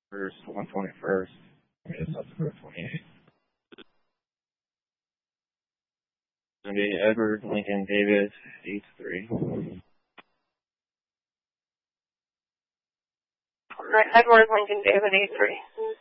First, 121st. I guess that's for 28. It's going to be Edward Lincoln David, 8-3. Edward Lincoln David, 8-3.